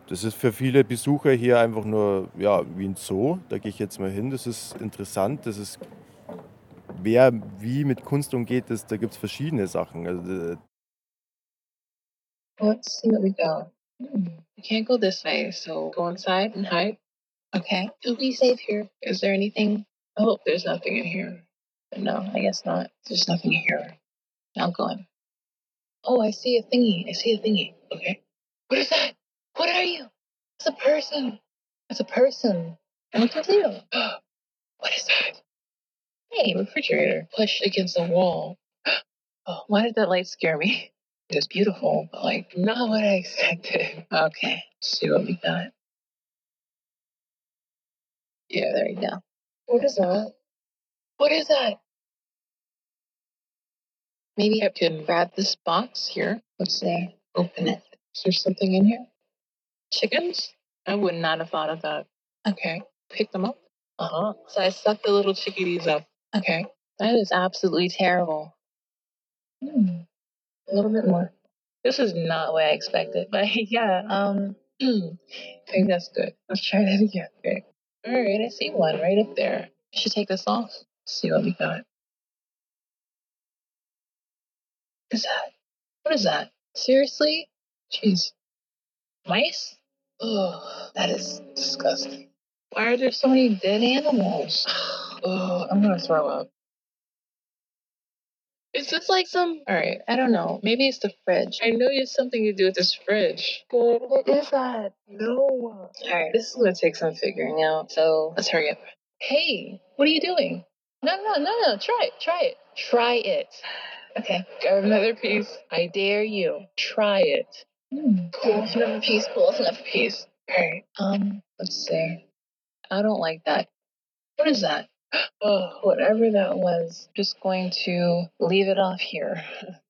Das ist für viele Besucher hier einfach nur, ja, wie ein Zoo. Da gehe ich jetzt mal hin. Das ist interessant. Das ist, wer wie mit Kunst umgeht, da gibt es verschiedene Sachen. Also, Let's see what we got. We can't go this way, so go inside and hide. Okay. You'll be safe here. Is there anything? Oh, there's nothing in here. No, I guess not. There's nothing in here. Now go in. Oh, I see a thingy. I see a thingy. Okay. What is that? What are you? It's a person. It's a person. And look at you. What is that? Hey, refrigerator. Pushed against the wall. Oh, why did that light scare me? It was beautiful, but like not what I expected. Okay, let's see what we got. Yeah, there you go. What is that? What is that? Maybe I can grab this box here. Let's see. Open it. Is there something in here? Chickens? I would not have thought of that. Okay. Pick them up. Uh huh. So I sucked the little chickadees up. Okay. That is absolutely terrible. A little bit more. This is not what I expected, but yeah, I think that's good. Let's try that again. Okay. All right, I see one right up there. I should take this off. Let's see what we got. What is that? What is that? Seriously? Jeez. Mice? Oh, that is disgusting. Why are there so many dead animals? Oh, I'm gonna throw up. Is this like some? All right, I don't know. Maybe it's the fridge. I know it's something to do with this fridge. What is that? No. All right, this is gonna take some figuring out. So let's hurry up. Hey, what are you doing? No. Try it. Try it. Try it. Okay, grab another piece. I dare you. Try it. Pull off another piece. Pull off another piece. All right. Let's see. I don't like that. What is that? Oh, whatever that was. Just going to leave it off here.